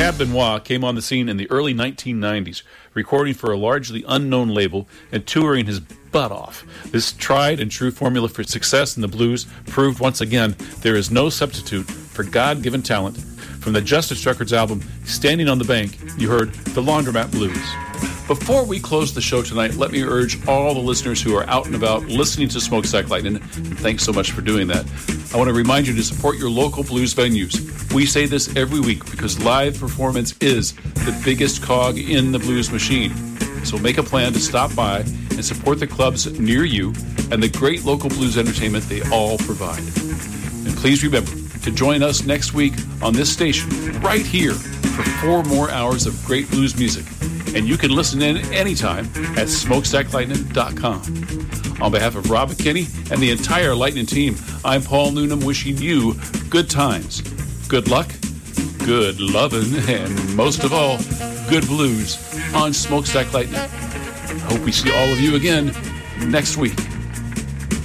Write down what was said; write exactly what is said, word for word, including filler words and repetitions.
Tab Benoit came on the scene in the early nineteen nineties, recording for a largely unknown label and touring his butt off. This tried and true formula for success in the blues proved once again there is no substitute for God-given talent. From the Justice Records album, Standing on the Bank, you heard The Laundromat Blues. Before we close the show tonight, let me urge all the listeners who are out and about listening to Smokestack Lightning, and thanks so much for doing that. I want to remind you to support your local blues venues. We say this every week because live performance is the biggest cog in the blues machine. So make a plan to stop by and support the clubs near you and the great local blues entertainment they all provide. And please remember to join us next week on this station, right here, for four more hours of great blues music. And you can listen in anytime at smokestack lightning dot com. On behalf of Rob McKinney and the entire Lightning team, I'm Paul Noonan wishing you good times, good luck, good lovin', and most of all, good blues on Smokestack Lightning. I hope we see all of you again next week.